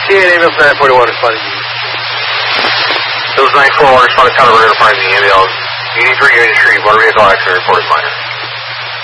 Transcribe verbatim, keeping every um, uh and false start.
T N ambulance nine forty-one responding to you. Those nine four one responding to town of River finding the ambulance. Unit three, Unit three, motor vehicle accident report is minor.